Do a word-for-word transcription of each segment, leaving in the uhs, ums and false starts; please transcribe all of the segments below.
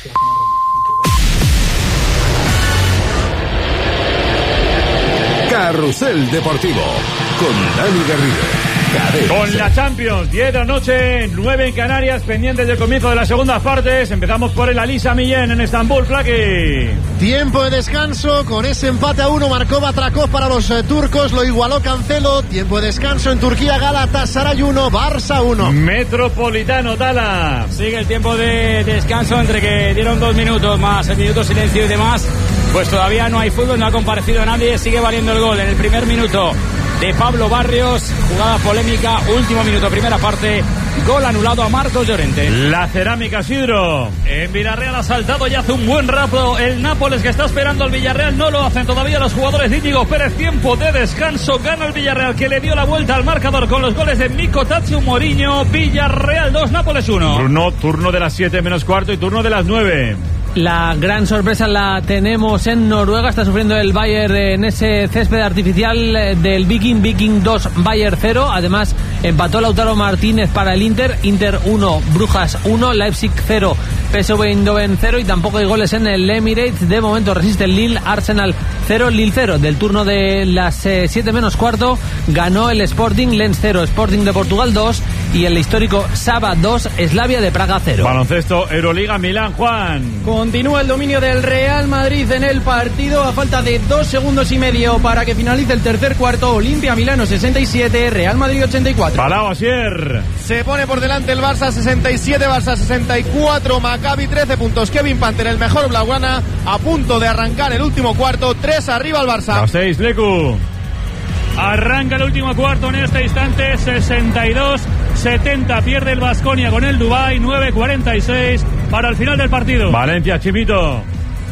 Carrusel Deportivo con Dani Garrido. Con la Champions, diez de la noche, nueve en Canarias, pendientes del comienzo de las segundas partes. Empezamos por el Alisa Millén en Estambul, Flaqui. Tiempo de descanso, con ese empate a uno marcó Batrakov para los eh, turcos, lo igualó Cancelo. Tiempo de descanso en Turquía, Galatasaray uno, Barça uno. Metropolitano, Tala. Sigue el tiempo de descanso entre que dieron dos minutos más, el minuto silencio y demás. Pues todavía no hay fútbol, no ha comparecido nadie, sigue valiendo el gol en el primer minuto de Pablo Barrios, jugada polémica, último minuto, primera parte, gol anulado a Marcos Llorente. La Cerámica Sidro, en Villarreal ha saltado y hace un buen rato el Nápoles, que está esperando al Villarreal, no lo hacen todavía los jugadores de Íñigo Pérez. Tiempo de descanso, gana el Villarreal, que le dio la vuelta al marcador con los goles de Miko Tatsu Mourinho. Villarreal dos, Nápoles uno. Turno, turno de las siete menos cuarto y turno de las nueve. La gran sorpresa la tenemos en Noruega. Está sufriendo el Bayern en ese césped artificial del Viking. Viking dos, Bayern cero. Además empató Lautaro Martínez para el Inter. Inter uno, Brujas uno, Leipzig cero, P S V Eindhoven cero. Y tampoco hay goles en el Emirates. De momento resiste el Lille. Arsenal cero, Lille cero. Del turno de las eh, siete menos cuarto ganó el Sporting, Lens cero, Sporting de Portugal dos. Y el histórico Saba dos, Slavia de Praga cero. Baloncesto, Euroliga, Milán, Juan. Continúa el dominio del Real Madrid en el partido a falta de dos segundos y medio para que finalice el tercer cuarto. Olimpia Milano sesenta y siete, Real Madrid ochenta y cuatro. Palau, Asier. Se pone por delante el Barça sesenta y siete, Barça sesenta y cuatro, Maccabi trece puntos. Kevin Panter, el mejor blaugrana, a punto de arrancar el último cuarto, tres arriba el Barça. Los seis, Lecu. Arranca el último cuarto en este instante, sesenta y dos setenta, pierde el Baskonia con el Dubái, nueve cuarenta y seis para el final del partido. Valencia, Chimito.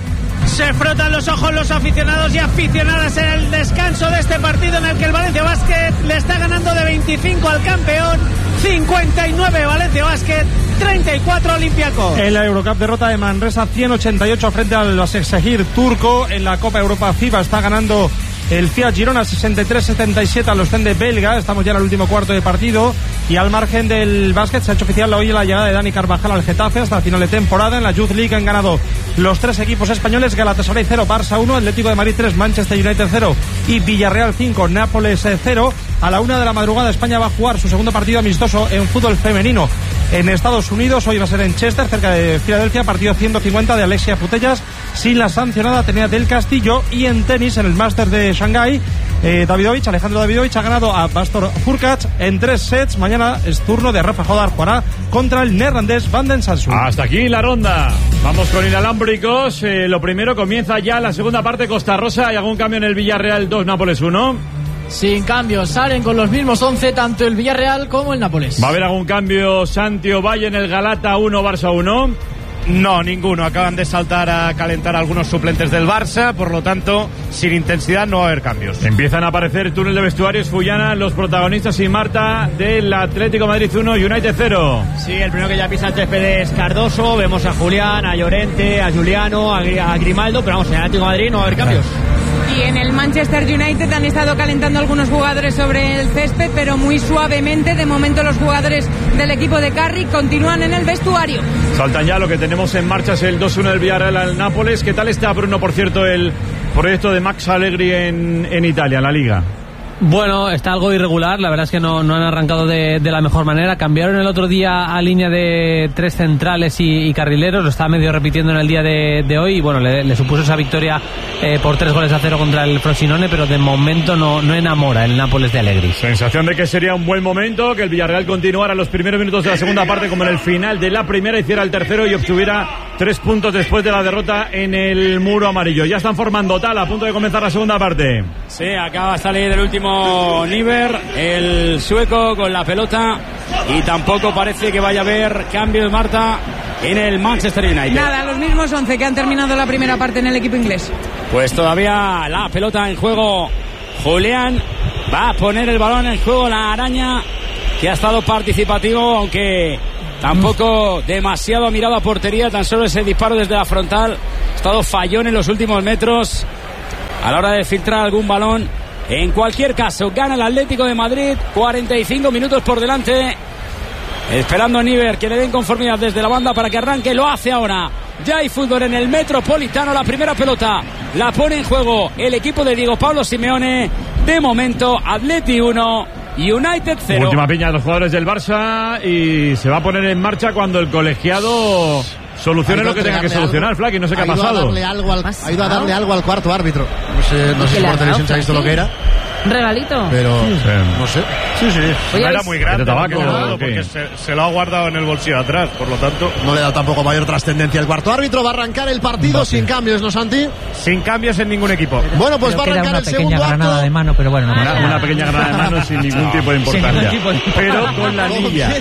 Se frotan los ojos los aficionados y aficionadas en el descanso de este partido en el que el Valencia Basket le está ganando de veinticinco al campeón. cincuenta y nueve Valencia Basket, treinta y cuatro Olympiacos. En la Eurocup, derrota de Manresa ciento ochenta y ocho frente al Başakşehir turco. En la Copa Europa FIBA está ganando el Fiat Girona sesenta y tres setenta y siete a los Zende belga. Estamos ya en el último cuarto de partido. Y al margen del básquet se ha hecho oficial hoy la llegada de Dani Carvajal al Getafe hasta el final de temporada. En la Youth League han ganado los tres equipos españoles: Galatasaray cero, Barça uno, Atlético de Madrid tres, Manchester United cero y Villarreal cinco, Nápoles cero. A la una de la madrugada España va a jugar su segundo partido amistoso en fútbol femenino en Estados Unidos. Hoy va a ser en Chester, cerca de Filadelfia, partido ciento cincuenta de Alexia Putellas sin la sancionada Atenea del Castillo. Y en tenis, en el Máster de Shanghái, eh, Davidovich, Alejandro Davidovich ha ganado a Pastor Hurkacz en tres sets. Mañana es turno de Rafa Jodar, jugará contra el neerlandés Van den Sassuon. Hasta aquí la ronda. Vamos con inalámbricos. Eh, lo primero, comienza ya la segunda parte. Costa Rosa, ¿hay algún cambio en el Villarreal dos, Nápoles uno? Sin cambios, salen con los mismos once tanto el Villarreal como el Nápoles. ¿Va a haber algún cambio, Santi Ovalle, en el Galata uno, Barça uno? No, ninguno. Acaban de saltar a calentar algunos suplentes del Barça, por lo tanto, sin intensidad no va a haber cambios. Empiezan a aparecer túnel de vestuarios, Fullana, los protagonistas y Marta del Atlético Madrid uno, United cero. Sí, el primero que ya pisa el césped es Cardoso. Vemos a Julián, a Llorente, a Juliano, a, a Grimaldo, pero vamos, en el Atlético de Madrid no va a haber cambios. Y en el Manchester United han estado calentando algunos jugadores sobre el césped, pero muy suavemente. De momento los jugadores del equipo de Carrick continúan en el vestuario. Saltan ya, lo que tenemos en marcha es el dos uno del Villarreal al Nápoles. ¿Qué tal está, Bruno, por cierto, el proyecto de Max Allegri en, en Italia, en la Liga? Bueno, está algo irregular, la verdad es que no, no han arrancado de, de la mejor manera. Cambiaron el otro día a línea de tres centrales y, y carrileros, lo está medio repitiendo en el día de, de hoy y bueno, le, le supuso esa victoria eh, por tres goles a cero contra el Frosinone, pero de momento no, no enamora el Nápoles de Allegri. Sensación de que sería un buen momento que el Villarreal continuara los primeros minutos de la segunda parte como en el final de la primera, hiciera el tercero y obtuviera tres puntos después de la derrota en el muro amarillo. Ya están formando tal, a punto de comenzar la segunda parte. Sí, acaba de salir el último Niver, el sueco, con la pelota, y tampoco parece que vaya a haber cambios, Marta, en el Manchester United. Nada, los mismos once que han terminado la primera parte en el equipo inglés. Pues todavía la pelota en juego. Julián va a poner el balón en juego, la araña, que ha estado participativo, aunque tampoco demasiado ha mirado a portería, tan solo ese disparo desde la frontal. Ha estado fallón en los últimos metros a la hora de filtrar algún balón. En cualquier caso, gana el Atlético de Madrid, cuarenta y cinco minutos por delante Esperando Níver que le den conformidad desde la banda para que arranque. Lo hace ahora. Ya hay fútbol en el Metropolitano. La primera pelota la pone en juego el equipo de Diego Pablo Simeone. De momento, Atleti uno, United cero. Última piña de los jugadores del Barça y se va a poner en marcha cuando el colegiado solucione lo que tenga que solucionar, Flaky. No sé qué ha pasado. Ha, algo al, ha ido a darle algo al cuarto árbitro. No sé, no sé si por televisión se ha visto lo que era. ¿Un regalito? Pero, sí. no sé. Sí, sí. Oye, no era muy grande. ¿De tabaco? Dado, porque se, se lo ha guardado en el bolsillo de atrás, por lo tanto. No le da tampoco mayor trascendencia. El cuarto árbitro va a arrancar el partido no, sin cambios, ¿no, Santi? Sin cambios en ningún equipo. Bueno, pues Creo va a arrancar el segundo acto. Una pequeña granada de mano, pero bueno. No una, una pequeña granada de mano sin ningún no. tipo de importancia. Tipo de... Pero con la anilla.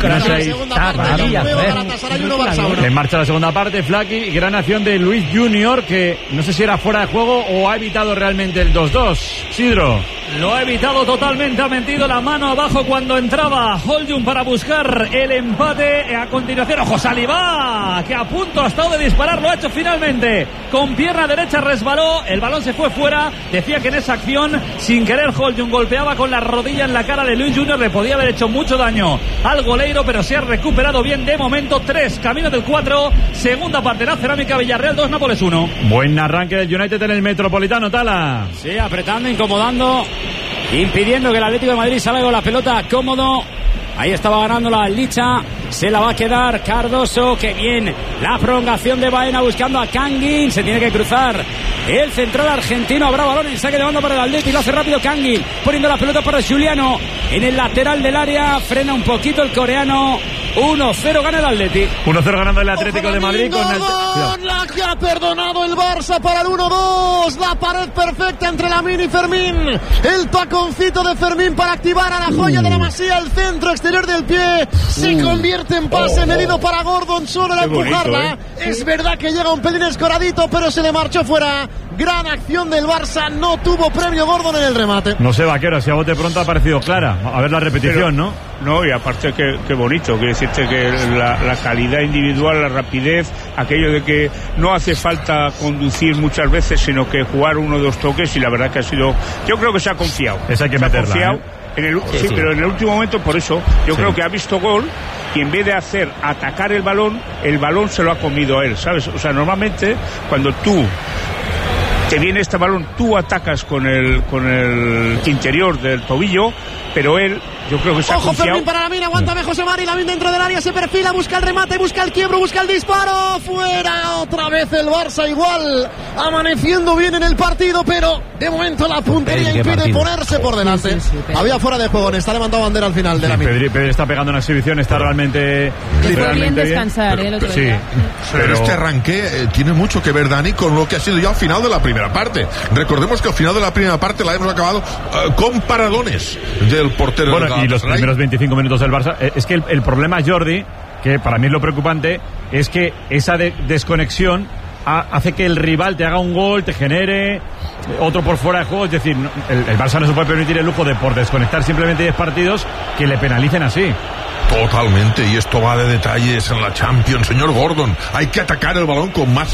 En marcha la segunda parte, Flaky. Gran acción de Luis Junior, que no sé si era fuera de juego o ha evitado realmente el dos dos. Sidro. Lo ha evitado totalmente, ha metido la mano abajo cuando entraba Holjun para buscar el empate. A continuación, ojo, Saliba, que a punto ha estado de disparar, lo ha hecho finalmente. Con pierna derecha resbaló, el balón se fue fuera. Decía que en esa acción, sin querer, Holjun golpeaba con la rodilla en la cara de Luis Junior. Le podía haber hecho mucho daño al goleiro, pero se ha recuperado bien de momento. tres, camino del cuatro. Segunda parte, la Cerámica Villarreal dos, Nápoles uno. Buen arranque del United en el Metropolitano, Tala. Sí, apretando, incomodando, impidiendo que el Atlético de Madrid salga con la pelota cómodo. Ahí estaba ganando la Licha. Se la va a quedar Cardoso. Que bien. La prolongación de Baena buscando a Canguil. Se tiene que cruzar el central argentino. Habrá balón en saque de banda para el Atlético. Lo hace rápido Canguil. Poniendo la pelota para Giuliano. En el lateral del área. Frena un poquito el coreano. uno cero gana el Atlético. uno cero ganando el Atlético de Madrid. Con el... La que ha perdonado el Barça para el uno dos. La pared perfecta entre Lamine y Fermín. El taconcito de Fermín para activar a la joya uh. de la Masía. El centro exterior del pie. Se uh. convierte en pase oh. medido para Gordon. Solo la empujarla. Bonito, ¿eh? Es verdad que llega un pelín escoradito, pero se le marchó fuera. Gran acción del Barça. No tuvo premio Gordon en el remate. No sé, Vaquero, si a bote pronto ha parecido clara. A ver la repetición, pero, ¿no? No, y aparte que, que bonito. Quiere decirte que la, la calidad individual, la rapidez, aquello de que no hace falta conducir muchas veces, sino que jugar uno o dos toques, y la verdad que ha sido... Yo creo que se ha confiado. Esa hay que se meterla, ha confiado, ¿eh? En el, sí, sí, sí, pero en el último momento, por eso, yo sí. creo que ha visto gol y en vez de hacer atacar el balón, el balón se lo ha comido a él, ¿sabes? O sea, normalmente, cuando tú te viene este balón, tú atacas con el, con el interior del tobillo, pero él, yo creo que se Ojo, ha confiado. Fermín para Lamine, aguántame José Mari, Lamine dentro del área, se perfila, busca el remate, busca el quiebro, busca el disparo, fuera, otra vez el Barça igual, amaneciendo bien en el partido, pero de momento la puntería impide partido. ponerse por delante. Sí, sí, sí, Había fuera de juego, está levantado bandera al final de sí, Lamine. Pedri, Pedri está pegando una exhibición, está realmente... Le fue bien descansar, bien. eh, el otro sí, día. Pero, pero este arranque eh, tiene mucho que ver, Dani, con lo que ha sido ya al final de la primera parte. Recordemos que al final de la primera parte la hemos acabado uh, con paradones del portero. Bueno, del y los primeros veinticinco minutos del Barça, eh, es que el, el problema, Jordi, que para mí es lo preocupante, es que esa de, desconexión a, hace que el rival te haga un gol, te genere otro por fuera de juego. Es decir, no, el, el Barça no se puede permitir el lujo de, por desconectar simplemente diez partidos, que le penalicen así. Totalmente, y esto va de detalles en la Champions, señor Gordon. Hay que atacar el balón con más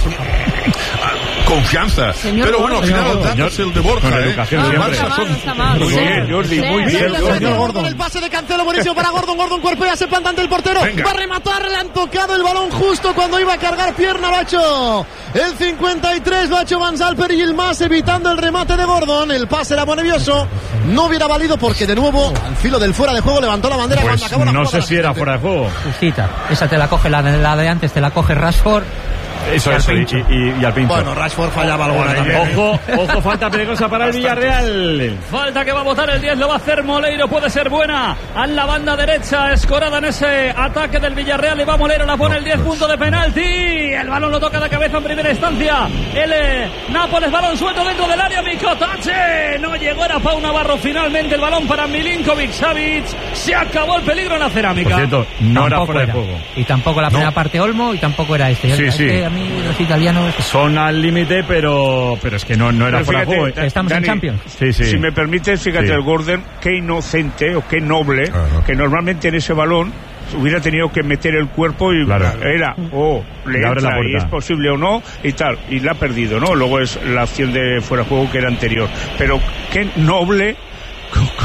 confianza. Señor Pero bueno, al final el dato es el de Borja, con ¿eh? educación Ah, siempre. Barça son... Muy bien, Jordi, muy bien. Señor Gordon. El pase de Cancelo, buenísimo para Gordon. Gordon cuerpea, se planta ante el portero. Venga. Va a rematar, le han tocado el balón justo cuando iba a cargar pierna, lo ha hecho el cincuenta y tres, lo ha hecho Van Zalper y el más evitando el remate de Gordon. El pase era nervioso, no hubiera valido porque de nuevo al filo del fuera de juego levantó la bandera pues cuando acabó la no jugada. sé si era fuera de juego. Justita, esa te la coge la, la de antes, te la coge Rashford. Eso, eso, y, y, y al pincho. Bueno, Rashford fallaba alguna también. Ojo, ojo, falta peligrosa para el Villarreal. Falta que va a botar el diez, lo va a hacer Moleiro, puede ser buena. A la banda derecha, escorada en ese ataque del Villarreal. Y va Moleiro, la pone el diez, punto de penalti. El balón lo toca de cabeza en primera instancia. El eh, Nápoles, balón suelto dentro del área. Mikotache, no llegó, era Pau Navarro. Finalmente el balón para Milinkovic Savic. Se acabó el peligro en la Cerámica. Por cierto, no era fuera de juego. Y tampoco la primera no. parte Olmo, y tampoco era este. Sí, este sí. A mí los italianos son al límite, pero pero es que no, no era pero fuera de juego. Estamos Dani, en Champions. Sí, sí. Si me permites, fíjate, sí. el Gordon, qué inocente o qué noble, uh-huh. que normalmente en ese balón hubiera tenido que meter el cuerpo y claro. era o oh, le entra y es posible o no y tal, y la ha perdido, ¿no? Luego es la acción de fuera de juego que era anterior, pero qué noble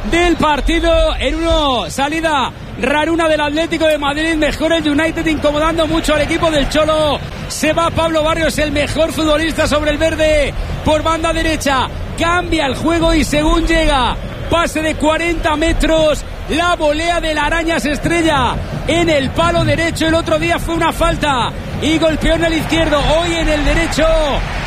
del partido. En uno, salida raruna del Atlético de Madrid, mejor el United, incomodando mucho al equipo del Cholo. Se va Pablo Barrios, el mejor futbolista sobre el verde, por banda derecha. Cambia el juego y según llega, pase de cuarenta metros, la volea de la Araña se estrella en el palo derecho. El otro día fue una falta y golpeó en el izquierdo, hoy en el derecho.